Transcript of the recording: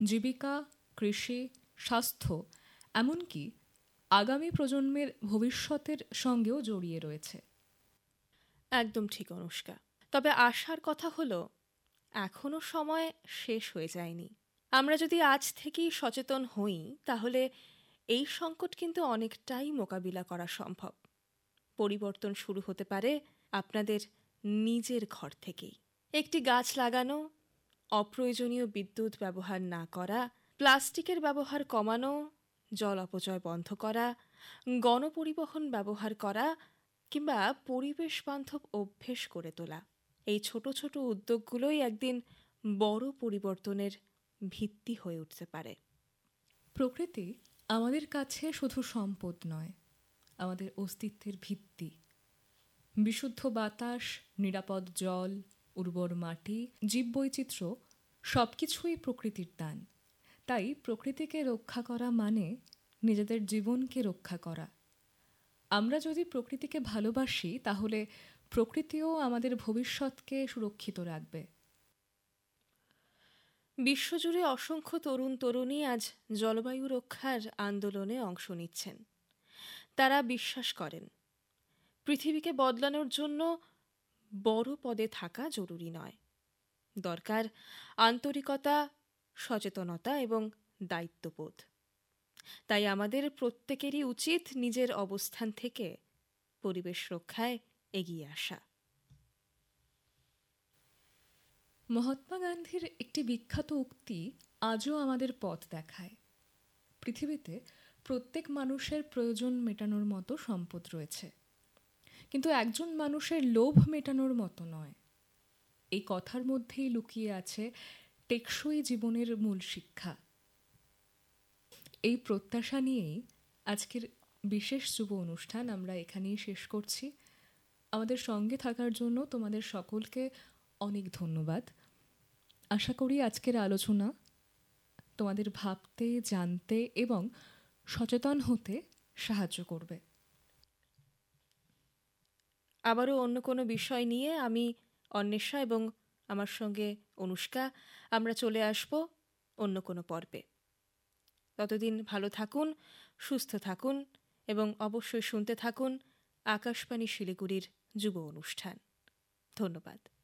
জীবিকা, কৃষি, স্বাস্থ্য, এমনকি আগামী প্রজন্মের ভবিষ্যতের সঙ্গেও জড়িয়ে রয়েছে। একদম ঠিক অনুষ্কা। তবে আশার কথা হলো এখনো সময় শেষ হয়ে যায়নি। আমরা যদি আজ থেকেই সচেতন হই তাহলে এই সংকট কিন্তু অনেকটাই মোকাবিলা করা সম্ভব। পরিবর্তন শুরু হতে পারে আপনাদের নিজের ঘর থেকেই। একটি গাছ লাগানো, অপ্রয়োজনীয় বিদ্যুৎ ব্যবহার না করা, প্লাস্টিকের ব্যবহার কমানো, জল অপচয় বন্ধ করা, গণপরিবহন ব্যবহার করা কিংবা পরিবেশ বান্ধব অভ্যেস করে তোলা, এই ছোট ছোট উদ্যোগগুলোই একদিন বড় পরিবর্তনের ভিত্তি হয়ে উঠতে পারে। প্রকৃতি আমাদের কাছে শুধু সম্পদ নয়, আমাদের অস্তিত্বের ভিত্তি। বিশুদ্ধ বাতাস, নিরাপদ জল, উর্বর মাটি, জীববৈচিত্র্য সবকিছুই প্রকৃতির দান। তাই প্রকৃতিকে রক্ষা করা মানে নিজেদের জীবনকে রক্ষা করা। আমরা যদি প্রকৃতিকে ভালোবাসি তাহলে প্রকৃতিও আমাদের ভবিষ্যৎকে সুরক্ষিত রাখবে। বিশ্বজুড়ে অসংখ্য তরুণ তরুণী আজ জলবায়ু রক্ষার আন্দোলনে অংশ নিচ্ছেন। তারা বিশ্বাস করেন পৃথিবীকে বদলানোর জন্য বড় পদে থাকা জরুরি নয়, দরকার আন্তরিকতা, সচেতনতা এবং দায়িত্ববোধ। তাই আমাদের প্রত্যেকেরই উচিত নিজের অবস্থান থেকে পরিবেশ রক্ষায় এগিয়ে আসা। মহাত্মা গান্ধীর একটি বিখ্যাত উক্তি আজও আমাদের পথ দেখায়। পৃথিবীতে প্রত্যেক মানুষের প্রয়োজন মেটানোর মতো সম্পদ রয়েছে, কিন্তু একজন মানুষের লোভ মেটানোর মতো নয়। এই কথার মধ্যেই লুকিয়ে আছে টেকসই জীবনের মূল শিক্ষা। এই প্রত্যাশা নিয়েই আজকের বিশেষ যুব অনুষ্ঠান আমরা এখানেই শেষ করছি। আমাদের সঙ্গে থাকার জন্য তোমাদের সকলকে অনেক ধন্যবাদ। আশা করি আজকের আলোচনা তোমাদের ভাবতে, জানতে এবং সচেতন হতে সাহায্য করবে। আবারও অন্য কোনো বিষয় নিয়ে আমি অন্বেষা এবং আমার সঙ্গে অনুষ্কা আমরা চলে আসব অন্য কোনো পর্বে। ততদিন ভালো থাকুন, সুস্থ থাকুন এবং অবশ্যই শুনতে থাকুন আকাশবাণী শিলিগুড়ির যুব অনুষ্ঠান। ধন্যবাদ।